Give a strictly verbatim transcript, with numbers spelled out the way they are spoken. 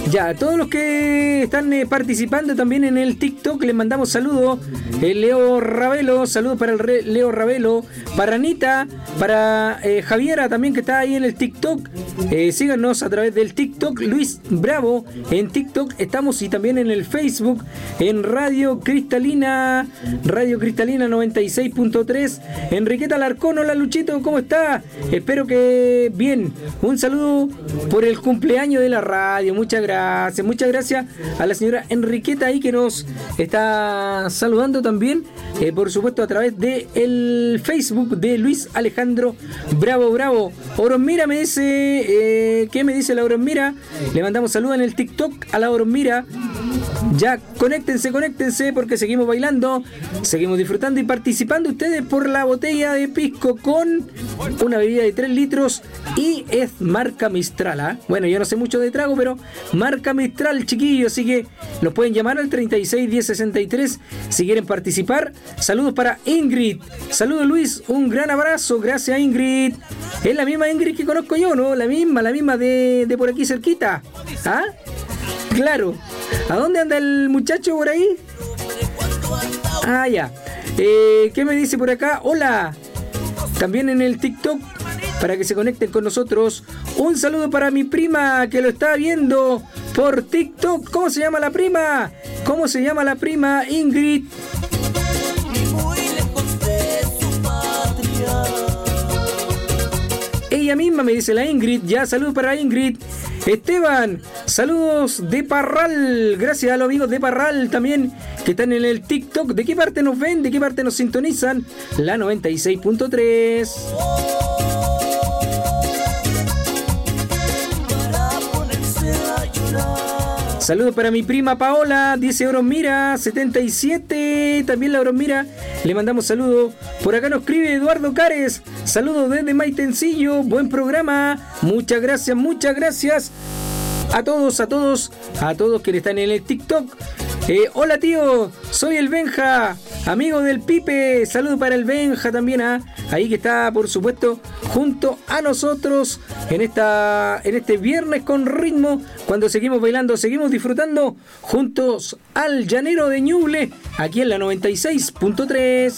Ya, todos los que están eh, participando también en el TikTok, les mandamos saludos. Eh, Leo Ravelo, saludos para el re, Leo Ravelo, para Anita, para eh, Javiera también que está ahí en el TikTok. Eh, síganos a través del TikTok, Luis Bravo en TikTok estamos, y también en el Facebook, en Radio Cristalina, Radio Cristalina noventa y seis punto tres. Enriqueta Alarcón, hola Luchito, ¿cómo está? Espero que bien. Un saludo por el cumpleaños de la radio, muchas gracias, muchas gracias a la señora Enriqueta ahí que nos está saludando también, eh, por supuesto a través de el Facebook de Luis Alejandro Bravo Bravo. Oromira me dice, eh, ¿qué me dice la Oromira? Le mandamos saludos en el TikTok a la Oromira. Ya, conéctense, conéctense porque seguimos bailando, seguimos disfrutando y participando ustedes por la botella de pisco con una bebida de tres litros y es marca Mistral, ¿eh? Bueno, yo no sé mucho de trago, pero marca Mistral, chiquillos, así que los pueden llamar al treinta y seis diez sesenta y tres si quieren participar. Saludos para Ingrid, saludos Luis, un gran abrazo, gracias Ingrid. Es la misma Ingrid que conozco yo, ¿no? La misma, la misma de, de por aquí cerquita, ¿ah? Claro. ¿A dónde anda el muchacho por ahí? Ah, ya. Eh, ¿Qué me dice por acá? Hola. También en el TikTok, para que se conecten con nosotros. Un saludo para mi prima que lo está viendo por TikTok. ¿Cómo se llama la prima? ¿Cómo se llama la prima? Ingrid. Ella misma me dice la Ingrid. Ya, saludos para Ingrid. Esteban, saludos de Parral. Gracias a los amigos de Parral también que están en el TikTok. ¿De qué parte nos ven? ¿De qué parte nos sintonizan? La noventa y seis punto tres. Saludos para mi prima Paola, dice Oromira setenta y siete, también la Oromira, le mandamos saludos. Por acá nos escribe Eduardo Cares, saludos desde Maitencillo, buen programa, muchas gracias, muchas gracias a todos, a todos, a todos que están en el TikTok. Eh, hola tío, soy el Benja, amigo del Pipe, saludos para el Benja también, ¿eh? Ahí que está por supuesto junto a nosotros en esta en este viernes con ritmo, cuando seguimos bailando, seguimos disfrutando juntos al Llanero de Ñuble, aquí en la noventa y seis punto tres.